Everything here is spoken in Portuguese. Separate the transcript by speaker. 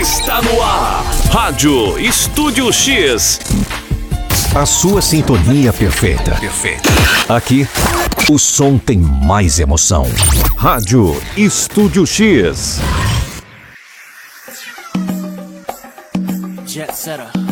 Speaker 1: Está no ar, Rádio Estúdio X.
Speaker 2: A sua sintonia perfeita. Aqui, o som tem mais emoção. Rádio Estúdio X.
Speaker 3: Jet setter.